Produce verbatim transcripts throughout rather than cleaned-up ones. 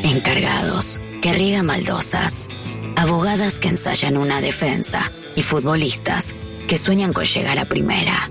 encargados que riegan baldosas, abogadas que ensayan una defensa y futbolistas que sueñan con llegar a primera.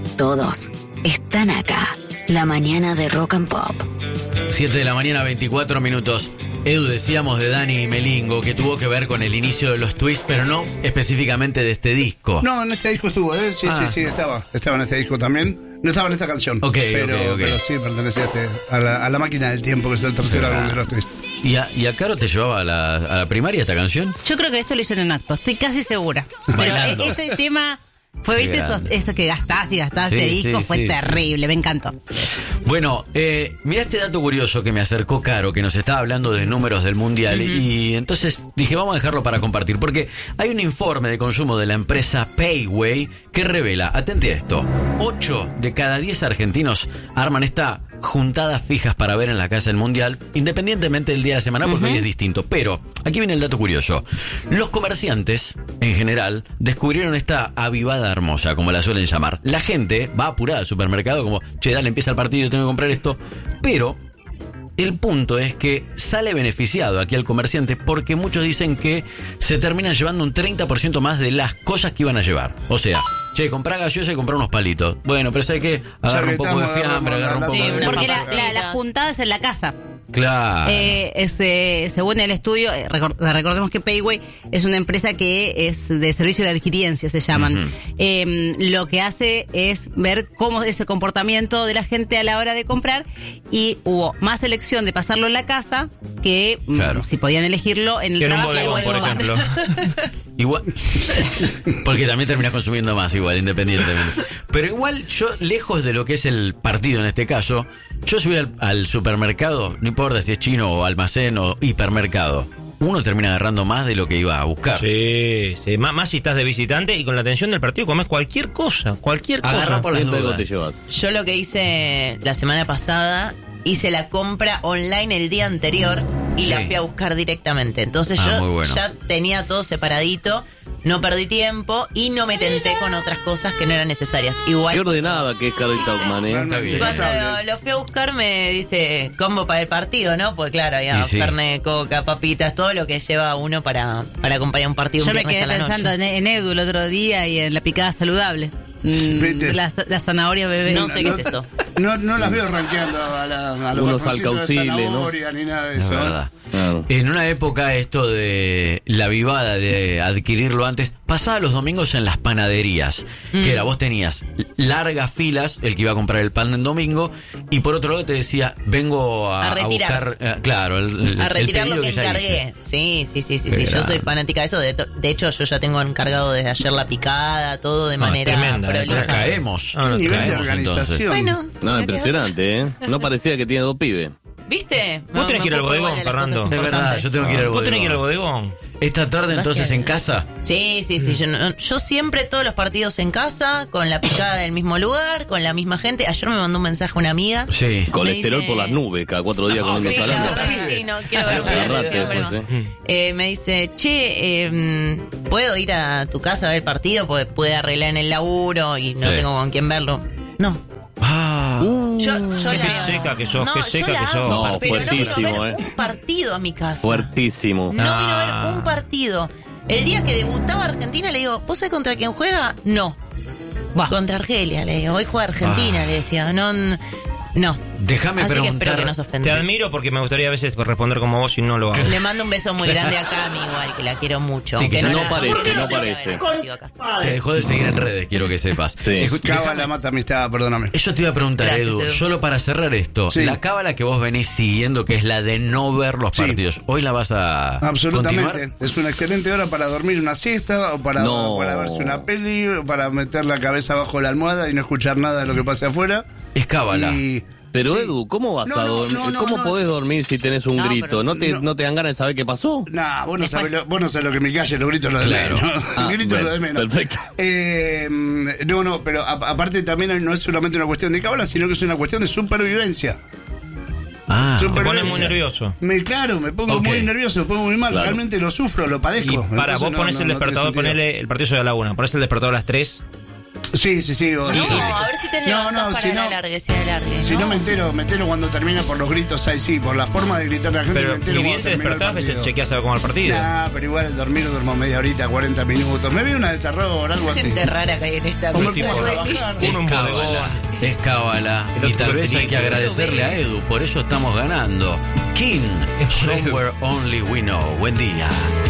Todos están acá. La mañana de Rock and Pop. siete de la mañana, veinticuatro minutos. Edu, decíamos de Dani Melingo que tuvo que ver con el inicio de los Twists, pero no específicamente de este disco. No, en este disco estuvo, ¿eh? Sí, ah. sí, sí, estaba. Estaba en este disco también. No estaba en esta canción. Ok, pero, okay, okay. pero sí pertenecía a, este, a, la, a la máquina del tiempo, que es el tercer álbum de los Twists. ¿Y a, ¿Y a Caro te llevaba a la, a la primaria esta canción? Yo creo que esto lo hizo en un acto, estoy casi segura. Pero este tema... Fue, viste, eso, eso que gastás y gastás sí, este disco, sí, fue sí, terrible, sí. Me encantó. Bueno, eh, mirá este dato curioso que me acercó Caro, que nos estaba hablando de números del Mundial, uh-huh. y entonces dije, vamos a dejarlo para compartir, porque hay un informe de consumo de la empresa Payway que revela, atente a esto, ocho de cada diez argentinos arman esta juntadas fijas para ver en la casa del Mundial, independientemente del día de la semana, porque uh-huh. hoy es distinto. Pero, aquí viene el dato curioso. Los comerciantes, en general, descubrieron esta avivada hermosa, como la suelen llamar. La gente va apurada al supermercado como, che, dale, empieza el partido, tengo que comprar esto. Pero el punto es que sale beneficiado aquí al comerciante porque muchos dicen que se terminan llevando un treinta por ciento más de las cosas que iban a llevar. O sea, che, comprá gaseosa y comprá unos palitos. Bueno, pero ¿sabes qué? Agarra un poco de fiambre, agarra un poco sí, de... Porque la, la, la juntada es en la casa. Claro. Eh, es, eh, según el estudio, eh, record, recordemos que Payway es una empresa que es de servicio de adquiriencia, se llaman. Uh-huh. Eh, lo que hace es ver cómo es el comportamiento de la gente a la hora de comprar, y hubo más elección de pasarlo en la casa que claro. mm, si podían elegirlo en el trabajo. En un bodegón, por ejemplo. Igual, porque también terminas consumiendo más igual, independientemente. Pero igual, yo, lejos de lo que es el partido en este caso, yo subí al, al supermercado, no importa si es chino o almacén o hipermercado, uno termina agarrando más de lo que iba a buscar. Sí, sí. Más, más si estás de visitante y con la atención del partido comes cualquier cosa, cualquier cosa. Agarra por las dudas. Te llevas. Yo lo que hice la semana pasada, hice la compra online el día anterior y sí. la fui a buscar directamente. Entonces ah, yo bueno. ya tenía todo separadito, no perdí tiempo y no me tenté con otras cosas que no eran necesarias. Igual. Qué ordenada que es Caro Tauman, ¿eh? Está bien. Cuando lo, lo fui a buscar me dice combo para el partido, ¿no? Pues claro, había sí. carne, coca, papitas, todo lo que lleva uno para, para acompañar un partido. Yo un me quedé pensando en, en Edu el otro día y en la picada saludable. Mm, la, la zanahoria bebé. No sé no, qué es eso. No, no las veo rankeando a, la, a los unos alcauciles, ¿no? Ni nada de eso. Verdad. Claro. En una época esto de la vivada de adquirirlo antes pasaba los domingos en las panaderías, mm. que era, vos tenías largas filas, el que iba a comprar el pan en domingo, y por otro lado te decía, vengo a, a, a buscar, eh, claro, el, el, a retirar el lo que, que encargué. Sí, sí, sí, sí, sí. Yo soy fanática de eso. De, de hecho, yo ya tengo encargado desde ayer la picada, todo de no, manera tremenda. Nos caemos. No, nos nivel caemos, de organización. Bueno, no, impresionante, ¿eh? No parecía que tiene dos pibes. ¿Viste? Vos tenés que ir al bodegón, Fernando. Es verdad, yo tengo que ir al bodegón. Vos tenés que ir al bodegón. ¿Esta tarde entonces en casa? Sí, sí, sí. Yo, no, yo siempre todos los partidos en casa, con la picada del mismo lugar, con la misma gente. Ayer me mandó un mensaje una amiga. Sí. Colesterol dice, por las nubes, cada cuatro días con sí, el hablando. Sí, sí, no quiero ver. Eh, me dice, che, eh, ¿puedo ir a tu casa a ver el partido? Porque puede arreglar en el laburo y no sí. tengo con quién verlo. No. Ah. Uh, yo, yo qué la, seca que sos, no, qué seca que sos. No, pero fuertísimo, no vino a ver eh. un partido a mi casa. Fuertísimo. No ah. vino a ver un partido. El día que debutaba Argentina le digo, ¿vos sabés contra quién juega? No. Bah. Contra Argelia, le digo. Hoy juega Argentina, ah. le decía. No, no. Déjame Así preguntar. que espero que no se ofenda. Te admiro porque me gustaría a veces responder como vos y no lo hago. Le mando un beso muy grande a Cami, igual, que la quiero mucho. Sí, que no, no la, parece, no parece. Te dejó de seguir en redes, quiero que sepas. Sí. Cábala mata amistad, perdóname. Eso te iba a preguntar, Gracias, Edu, Edu. solo para cerrar esto. Sí. La cábala que vos venís siguiendo, que es la de no ver los Sí. partidos, ¿hoy la vas a Absolutamente. continuar? Es una excelente hora para dormir una siesta, o para, No. para verse una peli, o para meter la cabeza bajo la almohada y no escuchar nada de lo que pase afuera. Es cábala. Y... Pero Sí. Edu, ¿cómo vas No, a no, dormir? no, no, ¿Cómo no. podés dormir si tenés un No, grito? pero- ¿No te, no. no te dan ganas de saber qué pasó? Nah, vos no, Después- sabés lo, vos no sabés lo que me calle, los gritos lo de Claro. menos. Ah, El grito bueno, lo de menos. perfecto. Eh, no, no, pero a- aparte también no es solamente una cuestión de cábala, sino que es una cuestión de supervivencia. Ah, Te Supervivencia. pones muy nervioso. Me, claro, me pongo Ok. muy nervioso, me pongo muy mal, Claro. realmente lo sufro, lo Y padezco. para, Entonces vos no- ponés no- el no despertador, tiene sentido. ponele el partido es a la una, ponés el despertador a las tres Sí, sí, sí. o- No, sí. a ver si te No, levantas no, para si el no- alargue, si alargue. Si no me entero, me entero cuando termina por los gritos ahí, sí, por la forma de gritar la gente, Pero me entero ni bien cuando te termina el despertás, ves, partido. chequeás a ver cómo va el partido. Nah, pero igual el dormir duermo media horita, cuarenta minutos. Me vi una de terror, algo así. Gente rara que hay en esta Como el mesa. Puma Bueno, trabajar. Uno en Es cábala, bodegón. es cábala. El otro Y tal vez hay que cortinito. agradecerle a Edu, por eso estamos ganando. King, Es por Edu. Somewhere Only We Know. Buen día.